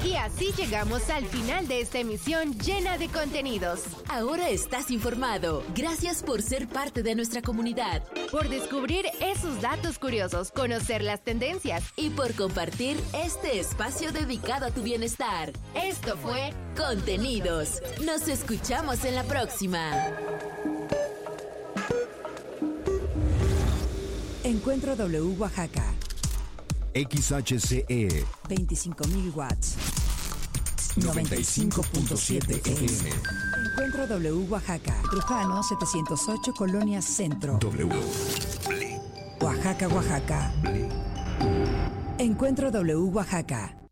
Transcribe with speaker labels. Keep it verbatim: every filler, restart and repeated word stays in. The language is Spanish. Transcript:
Speaker 1: Y así llegamos al final de esta emisión llena de contenidos.
Speaker 2: Ahora estás informado. Gracias por ser parte de nuestra comunidad.
Speaker 1: Por descubrir esos datos curiosos, conocer las tendencias.
Speaker 2: Y por compartir este espacio dedicado a tu bienestar.
Speaker 1: Esto fue
Speaker 2: Contenidos. Nos escuchamos en la próxima.
Speaker 3: Encuentro W Oaxaca.
Speaker 4: X H C E
Speaker 3: veinticinco mil watts.
Speaker 4: noventa y cinco punto siete F M.
Speaker 3: Encuentro W Oaxaca. Trujano setecientos ocho, Colonia Centro.
Speaker 4: W.
Speaker 3: Oaxaca, Oaxaca. Encuentro W Oaxaca.